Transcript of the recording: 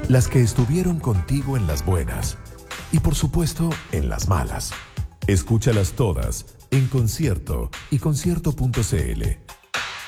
Las que estuvieron contigo en las buenas y por supuesto en las malas. Escúchalas todas en Concierto y concierto.cl.